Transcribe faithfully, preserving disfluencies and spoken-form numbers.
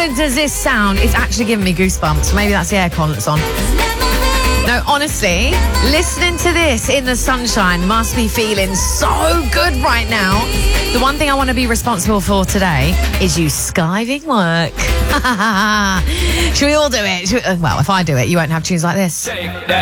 listening to this sound, it's actually giving me goosebumps. Maybe that's the aircon that's on. No, honestly, listening to this in the sunshine must be feeling so good right now. The one thing I want to be responsible for today is you skiving work. Should we all do it? Should we, well, if I do it, you won't have tunes like this.